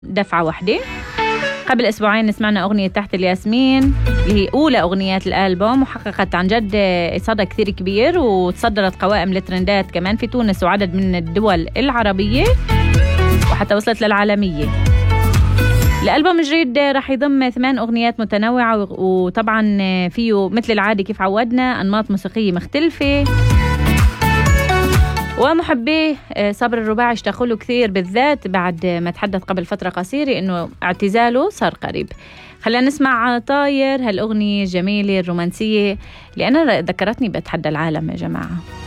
دفعة واحدة. قبل أسبوعين سمعنا أغنية تحت الياسمين اللي هي أولى أغنيات الألبوم، وحققت عن جد صدى كثير كبير، وتصدرت قوائم الترندات كمان في تونس وعدد من الدول العربية، وحتى وصلت للعالمية. الألبوم الجديد رح يضم 8 أغنيات متنوعة، وطبعا فيه مثل العادة كيف عودنا أنماط موسيقية مختلفة، ومحبيه صابر الرباعي اشتاقوا له كثير، بالذات بعد ما تحدث قبل فترة قصيرة إنه اعتزاله صار قريب. خلينا نسمع طاير، هالأغنية الجميلة الرومانسية اللي أنا ذكرتني بتحدى العالم يا جماعة.